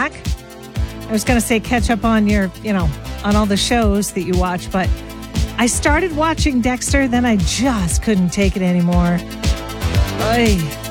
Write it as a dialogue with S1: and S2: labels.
S1: back. I was going to say catch up on your, on all the shows that you watch, but I started watching Dexter, then I just couldn't take it anymore. Oy.